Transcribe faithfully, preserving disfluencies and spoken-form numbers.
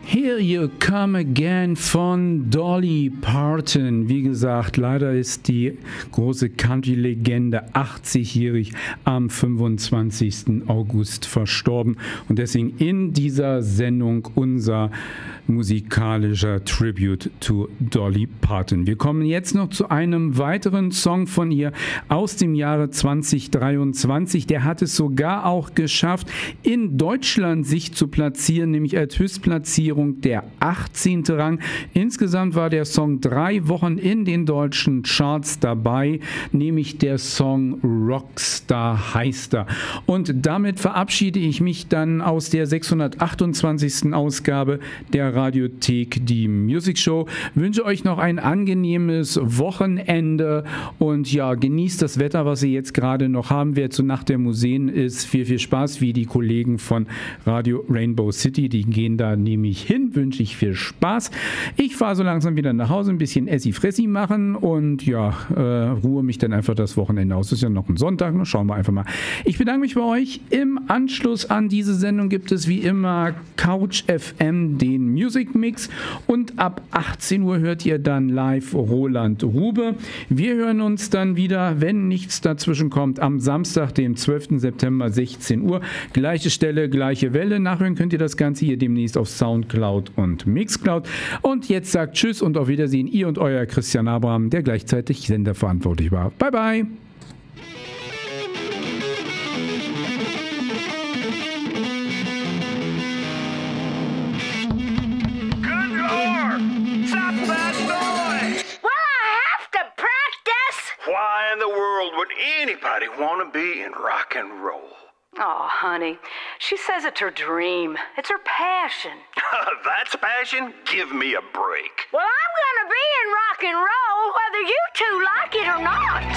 Here You Come Again von Dolly Parton. Wie gesagt, leider ist die große Country-Legende achtzigjährig am fünfundzwanzigsten August verstorben. Und deswegen in dieser Sendung unser musikalischer Tribute to Dolly Parton. Wir kommen jetzt noch zu einem weiteren Song von ihr aus dem Jahre zweitausenddreiundzwanzig. Der hat es sogar auch geschafft, in Deutschland sich zu platzieren, nämlich als Höchstplatzierung der achtzehnte Rang. Insgesamt war der Song drei Wochen in den deutschen Charts dabei, nämlich der Song Rockstar heißt er. Und damit verabschiede ich mich dann aus der sechshundertachtundzwanzigsten Ausgabe der Radiothek, die Music Show. Wünsche euch noch ein angenehmes Wochenende und ja, genießt das Wetter, was ihr jetzt gerade noch haben. Wer zur Nacht der Museen ist, viel, viel Spaß, wie die Kollegen von Radio Rainbow City, die gehen da nämlich hin, wünsche ich viel Spaß. Ich fahre so langsam wieder nach Hause, ein bisschen Essi-Fressi machen und ja, äh, ruhe mich dann einfach das Wochenende aus. Es ist ja noch ein Sonntag, ne? Schauen wir einfach mal. Ich bedanke mich bei euch. Im Anschluss an diese Sendung gibt es wie immer Couch F M, den Music Mix, und ab achtzehn Uhr hört ihr dann live Roland Rube. Wir hören uns dann wieder, wenn nichts dazwischen kommt, am Samstag, dem zwölften September, sechzehn Uhr. Gleiche Stelle, gleiche Welle. Nachhören könnt ihr das Ganze hier demnächst auf Soundcloud und Mixcloud. Und jetzt sagt Tschüss und auf Wiedersehen, ihr und euer Christian Abraham, der gleichzeitig senderverantwortlich war. Bye, bye! Why in the world would anybody want to be in rock and roll? Oh, honey, she says it's her dream. It's her passion. That's passion? Give me a break. Well, I'm gonna be in rock and roll whether you two like it or not.